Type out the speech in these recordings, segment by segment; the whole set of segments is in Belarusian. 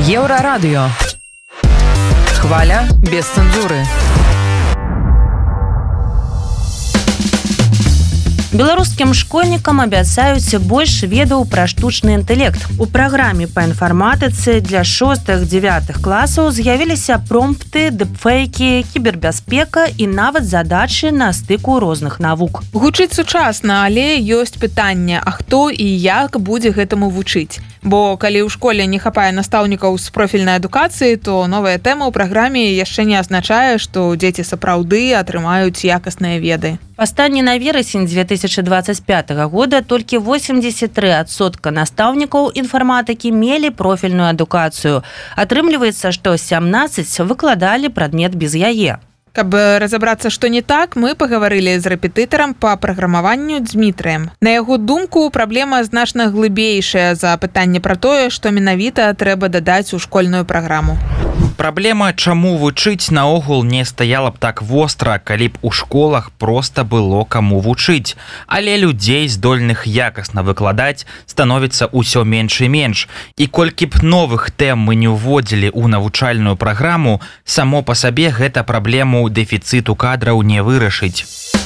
Еўрарадыё. Хваля без цэнзуры. Беларускім школьнікам абяцаюць больш ведаў пра штучны інтэлект. У праграме па інфарматыцы для 6-9 класаў з'явіліся промпты, дэпфейкі, кібербяспека і нават задачы на стыку розных навук. Гучыць сучасна, але ёсць пытанне, а хто і як будзе гэтаму вучыць? Бо калі ў школе не хапае настаўнікаў з профільнай адукацыі, то новая тэма ў праграме яшчэ не азначае, што дзеці сапраўды атрымаюць якасныя веды. Па стане на верасень 2025 года толькі 83% настаўнікаў інфарматыкі мелі профільную адукацыю. Атрымліваецца, што 17 выкладалі прадмет без яе. Каб разабрацца, што не так, мы пагаварылі з рэпетытарам па праграмаванню Дзмітрыем. На яго думку, праблема значна глыбейшая за пытанне пра тое, што менавіта трэба дадаць у школьную праграму. Праблема, чаму вучыць, наогул не стаяла б так востра, калі б у школах проста было каму вучыць. Але людзей, здольных якасна выкладаць, становіцца ўсё менш і менш. І колькі б новых тэм мы не ўводзілі ў навучальную праграму, само па сабе гэта праблему дэфіцыту кадраў не вырашыць.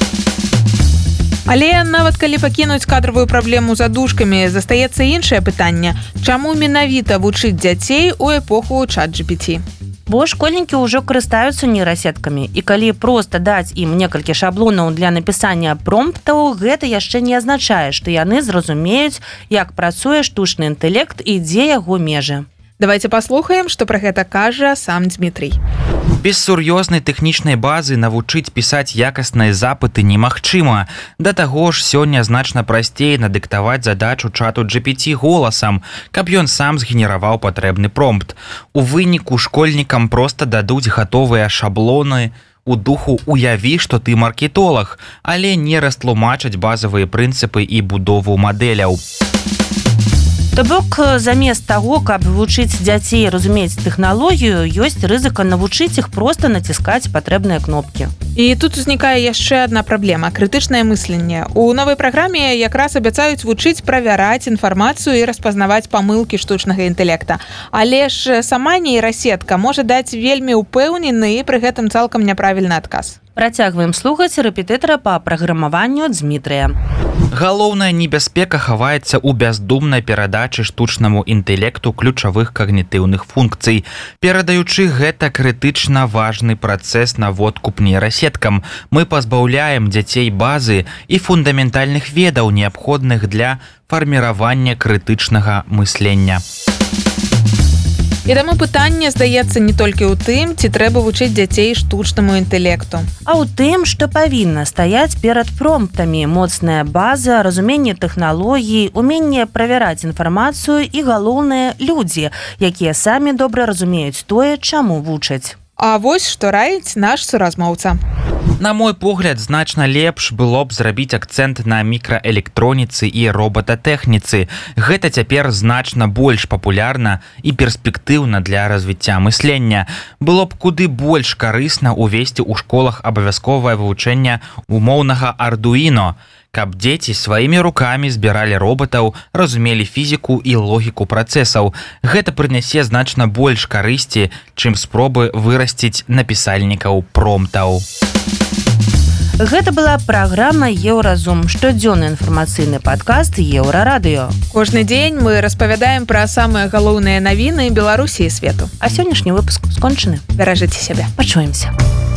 Але нават калі пакінуць кадравую праблему за дужкамі, застаецца іншае пытанне. Чаму менавіта вучыць дзяцей у эпоху чат-GPT? Бо школьнікі ўжо карыстаюцца нейрасеткамі, і калі проста даць ім некалькі шаблонаў для напісання промптаў, гэта яшчэ не азначае, што яны зразумеюць, як працуе штучны інтэлект і дзе яго межы. Давайте паслухаем, што пра гэта кажа сам Дзмітрый. Без сур'ёзнай тэхнічнай базы навучыць пісаць якасныя запыты немагчыма. Да таго ж сёння значна прасцей надыктаваць задачу чату GPT голасам, каб ён сам згенераваў патрэбны промпт. У выніку школьнікам проста дадуць гатовыя шаблоны у духу «уяві, што ты маркетолаг», але не растлумачаць базавыя прынцыпы і будову мадэляў. То бок, замест таго, каб вучыць дзяцей разумець тэхналогію, ёсць рызыка навучыць іх проста націскаць патрэбныя кнопкі. І тут узнікае яшчэ адна праблема – крытычнае мысленне. У новай праграме якраз абяцаюць вучыць правяраць інфармацыю і распазнаваць памылкі штучнага інтэлекта. Але ж сама нейрасетка можа даць вельмі ўпэўнены і пры гэтым цалкам няправільны адказ. Працягваем слухаць рэпетытара па праграмаванню Дзмітрыя. Галоўная небяспека хаваецца ў бяздумнай перадачы штучнаму інтэлекту ключавых кагнітыўных функцый. Перадаючы гэта крытычна важны працэс наводку нейрасеткам, мы пазбаўляем дзяцей базы і фундаментальных ведаў, неабходных для фарміравання крытычнага мыслення. І таму пытанне, здаецца, не толькі ў тым, ці трэба вучыць дзяцей штучнаму інтэлекту. А ў тым, што павінна стаяць перад промптамі: моцная база, разуменне тэхналогій, уменне правяраць інфармацыю і, галоўнае, людзі, якія самі добра разумеюць тое, чаму вучаць. А вось што раіць наш суразмоўца. На мой погляд, значна лепш было б зрабіць акцэнт на мікраэлектроніцы і робататэхніцы. Гэта цяпер значна больш папулярна і перспектыўна для развіцця мыслення. Было б куды больш карысна увесці ў школах абавязковае вывучэнне умоўнага Ардуіно, каб дзеці сваімі рукамі збіралі робатаў, разумелі фізіку і логіку працэсаў. Гэта прынясе значна больш карысці, чым спробы вырасціць напісальнікаў промптаў. Гэта была праграма «Еўразум», штодзённы інфармацыйны падкаст Еўрарадыё. Кожны дзень мы распавядаем пра самыя галоўныя навіны Беларусі і свету. А сённяшні выпуск скончаны. Беражыце сябе. Пачуемся.